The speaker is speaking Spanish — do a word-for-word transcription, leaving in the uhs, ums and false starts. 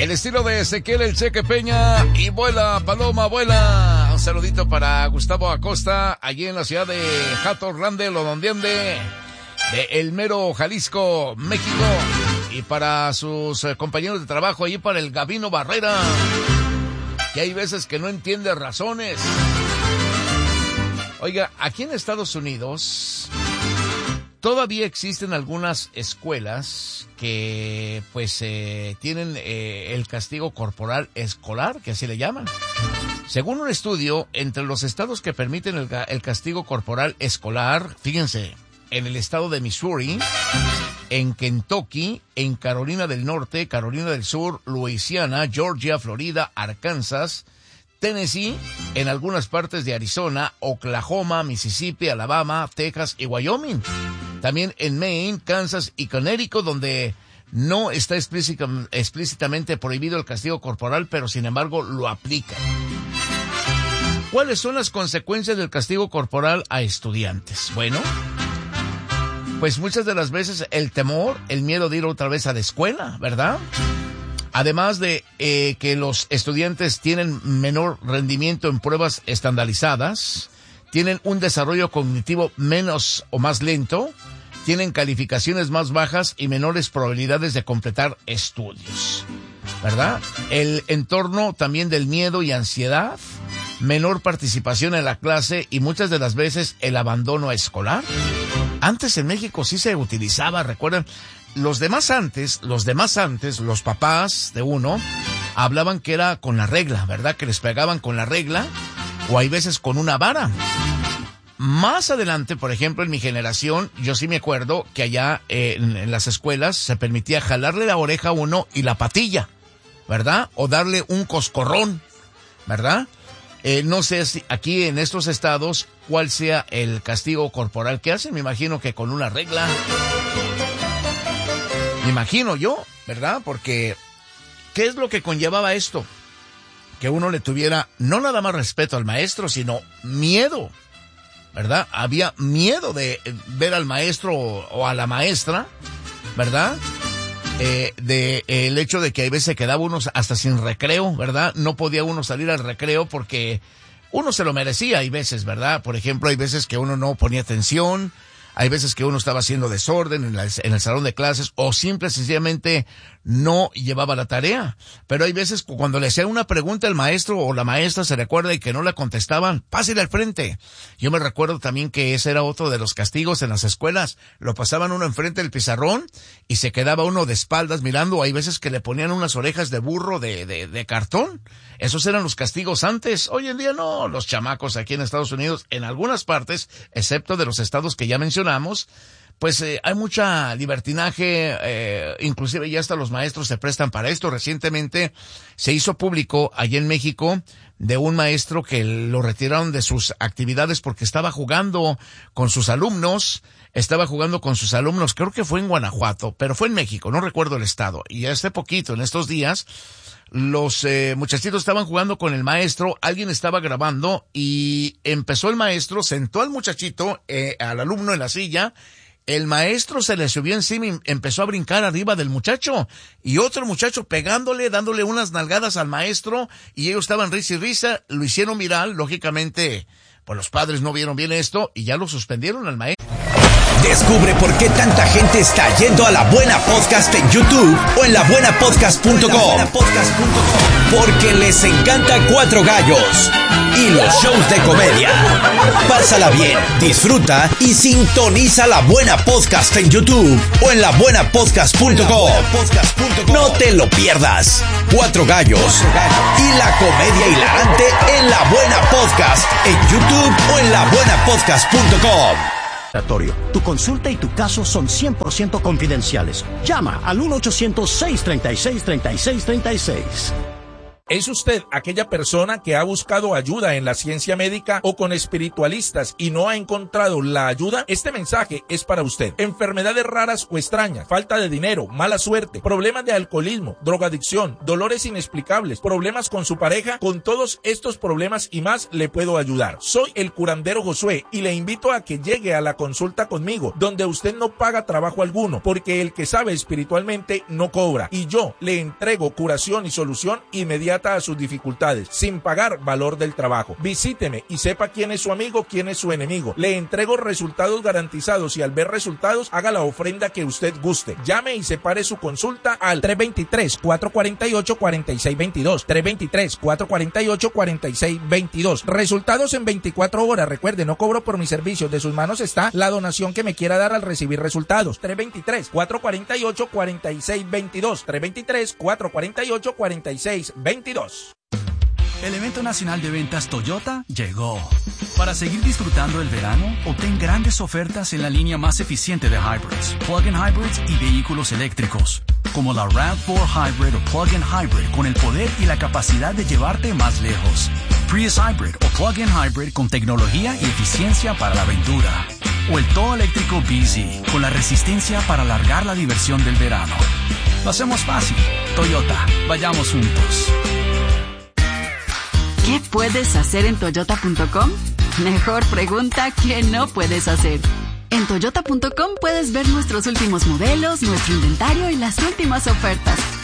El estilo de Ezequiel El Cheque Peña y vuela, paloma, vuela. Un saludito para Gustavo Acosta, allí en la ciudad de Hato Grande, Lodondiende, de El Mero, Jalisco, México. Y para sus eh, compañeros de trabajo, allí para el Gabino Barrera, que hay veces que no entiende razones. Oiga, aquí en Estados Unidos todavía existen algunas escuelas que pues eh, tienen eh, el castigo corporal escolar, que así le llaman. Según un estudio, entre los estados que permiten el, el castigo corporal escolar, fíjense, en el estado de Missouri, en Kentucky, en Carolina del Norte, Carolina del Sur, Luisiana, Georgia, Florida, Arkansas, Tennessee, en algunas partes de Arizona, Oklahoma, Mississippi, Alabama, Texas y Wyoming. También en Maine, Kansas y Connecticut, donde no está explícitamente prohibido el castigo corporal, pero sin embargo lo aplican. ¿Cuáles son las consecuencias del castigo corporal a estudiantes? Bueno, pues muchas de las veces el temor, el miedo de ir otra vez a la escuela, ¿verdad? Además de eh, que los estudiantes tienen menor rendimiento en pruebas estandarizadas, tienen un desarrollo cognitivo menos o más lento, tienen calificaciones más bajas y menores probabilidades de completar estudios, ¿verdad? El entorno también del miedo y ansiedad, menor participación en la clase y muchas de las veces el abandono escolar. Antes en México sí se utilizaba, recuerdan, los demás antes, los demás antes, los papás de uno, hablaban que era con la regla, ¿verdad? Que les pegaban con la regla, o hay veces con una vara. Más adelante, por ejemplo, en mi generación, yo sí me acuerdo que allá eh, en, en las escuelas se permitía jalarle la oreja a uno y la patilla, ¿verdad? O darle un coscorrón, ¿verdad? Eh, no sé si aquí en estos estados cuál sea el castigo corporal que hacen. Me imagino que con una regla. Me imagino yo, ¿verdad? Porque, ¿qué es lo que conllevaba esto? Que uno le tuviera no nada más respeto al maestro, sino miedo, ¿verdad? Había miedo de ver al maestro o, o a la maestra, ¿verdad? Eh, de eh, el hecho de que a veces se quedaba uno hasta sin recreo, ¿verdad? No podía uno salir al recreo porque uno se lo merecía, hay veces, ¿verdad? Por ejemplo, hay veces que uno no ponía atención, hay veces que uno estaba haciendo desorden en, la, en el salón de clases o simple y sencillamente no llevaba la tarea. Pero hay veces cuando le hacían una pregunta el maestro o la maestra se recuerda y que no la contestaban, pásale al frente. Yo me recuerdo también que ese era otro de los castigos en las escuelas. Lo pasaban uno enfrente del pizarrón y se quedaba uno de espaldas mirando. Hay veces que le ponían unas orejas de burro de, de, de cartón. Esos eran los castigos antes. Hoy en día no. Los chamacos aquí en Estados Unidos, en algunas partes, excepto de los estados que ya mencionamos, pues eh, hay mucha libertinaje, eh, inclusive ya hasta los maestros se prestan para esto. Recientemente se hizo público allá en México de un maestro que lo retiraron de sus actividades porque estaba jugando con sus alumnos, estaba jugando con sus alumnos, creo que fue en Guanajuato, pero fue en México, no recuerdo el estado. Y hace poquito, en estos días, los eh, muchachitos estaban jugando con el maestro, alguien estaba grabando y empezó el maestro, sentó al muchachito, eh, al alumno en la silla. El maestro se le subió encima y empezó a brincar arriba del muchacho. Y otro muchacho pegándole, dándole unas nalgadas al maestro. Y ellos estaban risa y risa. Lo hicieron viral. Lógicamente, pues los padres no vieron bien esto y ya lo suspendieron al maestro. Descubre por qué tanta gente está yendo a La Buena Podcast en YouTube o en la buena podcast punto com. Porque les encanta Cuatro Gallos y los shows de comedia. Pásala bien, disfruta y sintoniza La Buena Podcast en YouTube o en la buena podcast punto com. No te lo pierdas. Cuatro Gallos y la comedia hilarante en La Buena Podcast en YouTube o en la buena podcast punto com. Tu consulta y tu caso son cien por ciento confidenciales. Llama al uno ochocientos, seiscientos treinta y seis, treinta y seis treinta y seis. ¿Es usted aquella persona que ha buscado ayuda en la ciencia médica o con espiritualistas y no ha encontrado la ayuda? Este mensaje es para usted. Enfermedades raras o extrañas, falta de dinero, mala suerte, problemas de alcoholismo, drogadicción, dolores inexplicables, problemas con su pareja, con todos estos problemas y más le puedo ayudar. Soy el curandero Josué y le invito a que llegue a la consulta conmigo, donde usted no paga trabajo alguno, porque el que sabe espiritualmente no cobra, y yo le entrego curación y solución inmediata a sus dificultades, sin pagar valor del trabajo. Visíteme y sepa quién es su amigo, quién es su enemigo. Le entrego resultados garantizados y al ver resultados, haga la ofrenda que usted guste. Llame y separe su consulta al tres dos tres, cuatro cuatro ocho, cuatro seis dos dos, tres dos tres, cuatro cuatro ocho, cuatro seis dos dos. Resultados en veinticuatro horas. Recuerde, no cobro por mis servicios. De sus manos está la donación que me quiera dar al recibir resultados. tres dos tres, cuatro cuatro ocho, cuatro seis dos dos, tres dos tres, cuatro cuatro ocho, cuatro seis dos dos. El evento nacional de ventas Toyota llegó. Para seguir disfrutando el verano, obtén grandes ofertas en la línea más eficiente de hybrids, plug-in hybrids y vehículos eléctricos, como la RAV cuatro Hybrid o plug-in hybrid con el poder y la capacidad de llevarte más lejos. Prius Hybrid o plug-in hybrid con tecnología y eficiencia para la aventura. O el todo eléctrico B Z con la resistencia para alargar la diversión del verano. Lo hacemos fácil. Toyota, vayamos juntos. ¿Qué puedes hacer en toyota punto com? Mejor pregunta que no puedes hacer. En toyota punto com puedes ver nuestros últimos modelos, nuestro inventario y las últimas ofertas.